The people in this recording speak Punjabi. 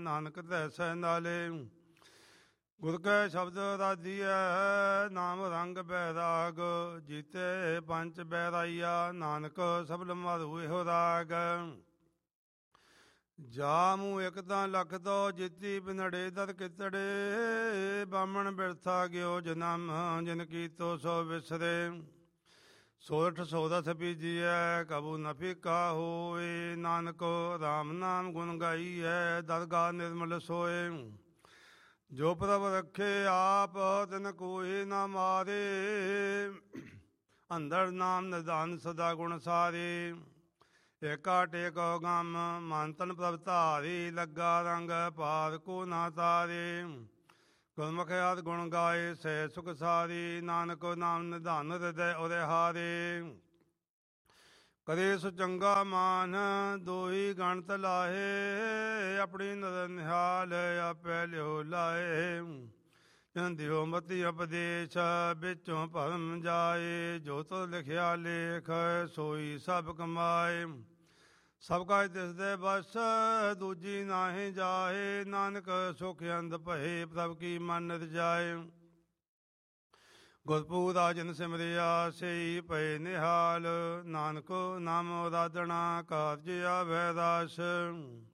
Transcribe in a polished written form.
ਨਾਨਕ ਤੈਸੈ ਨਾਲੇ। ਗੁਰ ਕੈ ਸ਼ਬਦ ਰਾਜੀਐ, ਨਾਮ ਰੰਗ ਬੈਰਾਗ। ਜੀਤੇ ਪੰਚ ਬੈਰਾਈਆ, ਨਾਨਕ ਸਬਲ ਮਾਰੂ ਇਹੋ ਰਾਗ। ਜਾ ਮੂੰਹ ਇੱਕ ਤਾਂ ਲੱਖ ਤੋਂ, ਜਿੱਤੀ ਬਿਨੜੇ ਦਰ ਕਿਤੜੇ। ਬਾਮਣ ਬਿਰਥਾ ਗਿਓ ਜਨਮ, ਜਿਨ ਕੀਤੋ ਸੋ ਵਿਸਰੇ। ਸੋਰਠ ਸੋਦਸ ਬੀਜੀਐ, ਕਬੂ ਨ ਫੀਕਾ ਹੋਏ। ਨਾਨਕ ਰਾਮ ਨਾਮ ਗੁਣ ਗਾਈਐ, ਦਰਗਾ ਨਿਰਮਲ ਸੋਏ। ਜੋ ਪ੍ਰਭ ਰੱਖੇ ਆਪ, ਤਿਨ ਕੋਈ ਨਾ ਮਾਰੇ। ਅੰਦਰ ਨਾਮ ਨਿਧਾਨ ਸਦਾ ਗੁਣ ਸਾਰੇ। ਏਕਾ ਟੇਕੋ ਗਮ, ਮਨ ਤਨ ਪ੍ਰਭ ਧਾਰੀ। ਲੱਗਾ ਰੰਗ ਪਾਰ ਕੋ ਨਾ ਤਾਰੇ। ਗੁਰਮੁਖ ਆਦ ਗੁਣ ਗਾਏ, ਸਹਿ ਸੁਖ ਸਾਰੀ। ਨਾਨਕ ਨਾਮ ਨਿਧਾਨ ਹਿਰਦੈ ਉਰੇ ਹਾਰੇ। ਕਰੇ ਸੋ ਚੰਗਾ ਮਾਨ, ਦੋਈ ਗਣਤ ਲਾਹੇ। ਆਪਣੀ ਨਦਰ ਨਿਹਾਲ, ਆਪੇ ਲਿਓ ਲਾਏ। ਜਨ ਦਿਓ ਮਤੀ ਉਪਦੇਸ਼, ਵਿੱਚੋਂ ਭਰਮ ਜਾਏ। ਜੋ ਤੁ ਲਿਖਿਆ ਲੇਖ, ਸੋਈ ਸਭ ਕਮਾਏ। ਸਭ ਕਾਜ ਤਿਸਦੇ ਬਸ, ਦੂਜੀ ਨਾਹੀਂ ਜਾਏ। ਨਾਨਕ ਸੁਖ ਅੰਧ ਭਏ, ਪ੍ਰਭ ਕੀ ਮਨ ਰਜਾਏ। ਗੁਰਪੂਰ ਰਾਜਨ ਸਿਮਰਿਆ, ਸਈ ਪਏ ਨਿਹਾਲ। ਨਾਨਕ ਨਾਮ ਉਰਾਧਣਾ, ਕਾਰਜ ਆਵੈ ਰਾਸ।